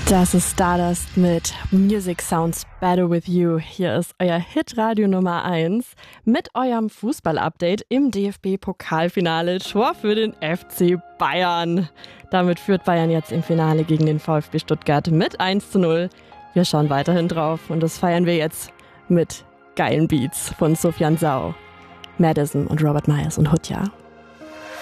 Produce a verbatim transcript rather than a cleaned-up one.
Das ist Stardust mit Music Sounds Better With You. Hier ist euer Hitradio Nummer eins mit eurem Fußball-Update im D F B-Pokalfinale. Tor für den F C Bayern. Damit führt Bayern jetzt im Finale gegen den VfB Stuttgart mit eins zu null. Wir schauen weiterhin drauf und das feiern wir jetzt mit geilen Beats von Sufjan Sau, Madison und Robert Myers und Hutja.